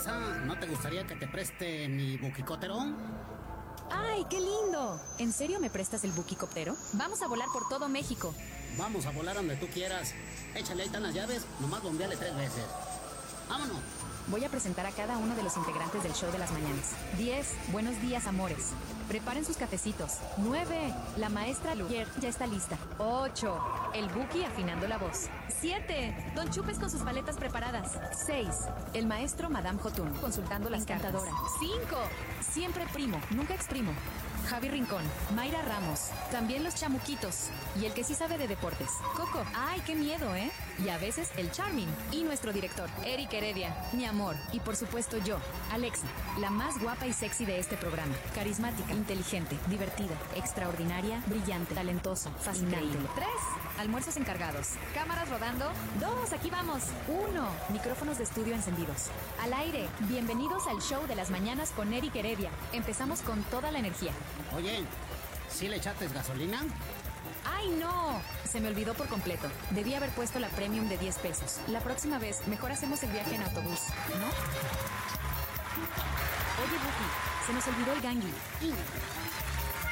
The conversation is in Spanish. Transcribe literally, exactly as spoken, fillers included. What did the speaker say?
Alexa, ¿no te gustaría que te preste mi buquicóptero? ¡Ay, qué lindo! ¿En serio me prestas el buquicóptero? Vamos a volar por todo México. Vamos a volar donde tú quieras. Échale ahí tan las llaves, nomás bombeale tres veces. ¡Vámonos! Voy a presentar a cada uno de los integrantes del show de las mañanas. diez. Buenos días, amores. Preparen sus cafecitos. nueve. La maestra Lugier ya está lista. ocho. El Buki afinando la voz. siete. Don Chupes con sus paletas preparadas. seis. El maestro Madame Jotun consultando las cantadoras. cinco. Siempre primo, nunca exprimo. Javi Rincón, Mayra Ramos, también los chamuquitos y el que sí sabe de deportes, Coco. Ay, qué miedo, ¿eh? Y a veces el Charming y nuestro director, Eric Heredia, mi amor, y por supuesto yo, Alexa, la más guapa y sexy de este programa, carismática, inteligente, divertida, extraordinaria, brillante, talentosa, fascinante. Tres, almuerzos encargados, cámaras rodando. Dos, aquí vamos. Uno, micrófonos de estudio encendidos. Al aire, bienvenidos al show de las mañanas con Eric Heredia. Empezamos con toda la energía. Oye, ¿sí le echaste gasolina? ¡Ay, no! Se me olvidó por completo. Debí haber puesto la premium de diez pesos. La próxima vez, mejor hacemos el viaje en autobús, ¿no? Oye, Buki, se nos olvidó el gangui.